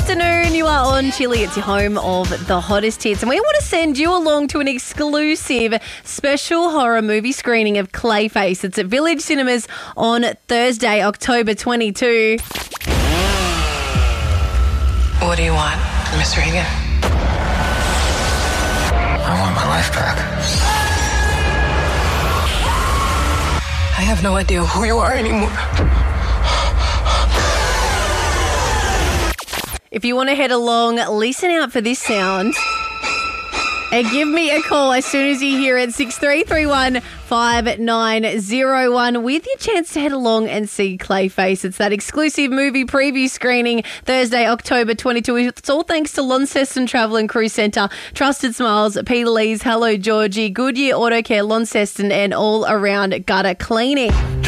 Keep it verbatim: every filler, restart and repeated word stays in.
afternoon. You are on Chilli. It's your home of the hottest hits. And we want to send you along to an exclusive special horror movie screening of Clayface. It's at Village Cinemas on Thursday, October twenty-second. What do you want, Miss Regan? I want my life back. I have no idea who you are anymore. If you want to head along, listen out for this sound and give me a call as soon as you hear it. six three three one, five nine zero one with your chance to head along and see Clayface. It's that exclusive movie preview screening Thursday, October twenty-second. It's all thanks to Launceston Travel and Cruise Centre, Trusted Smiles, Peter Lee's, Hello Georgie, Goodyear Auto Care, Launceston, and all around gutter cleaning.